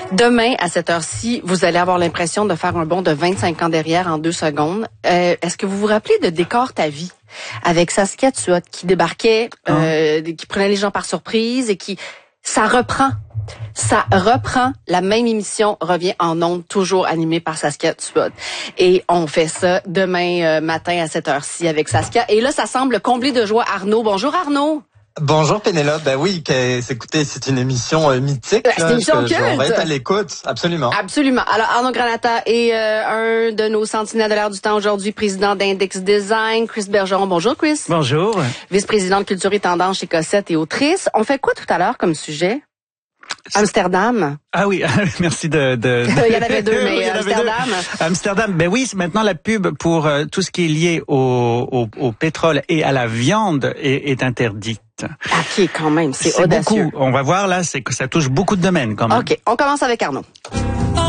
Demain, à cette heure-ci, vous allez avoir l'impression de faire un bond de 25 ans derrière en 2 secondes. Est-ce que vous vous rappelez de Décor ta vie avec Saskia Tuot qui débarquait, qui prenait les gens par surprise et qui... Ça reprend. La même émission revient en ondes, toujours animée par Saskia Tuot. Et on fait ça demain matin à cette heure-ci avec Saskia. Et là, ça semble combler de joie Arnaud. Bonjour Arnaud. Bonjour Pénélope, ben oui, écoutez, c'est une émission mythique. C'est une émission culte. On va être à l'écoute, absolument. Absolument. Alors Arnaud Granata est un de nos sentinelles de l'air du temps aujourd'hui, président d'Index Design. Chris Bergeron, bonjour Chris. Bonjour. Vice-président de Culture et Tendance chez Cossette et autrice. On fait quoi tout à l'heure comme sujet? Amsterdam. Ah oui, merci de... Il y en avait deux, mais Amsterdam. Amsterdam, ben oui, maintenant la pub pour tout ce qui est lié au pétrole et à la viande est interdite. OK, quand même, c'est audacieux. Beaucoup. On va voir là, c'est que ça touche beaucoup de domaines quand même. OK, on commence avec Arnaud.